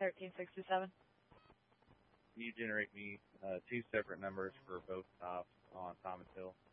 1367. Can you generate me 2 separate numbers for both stops on Thomas Hill?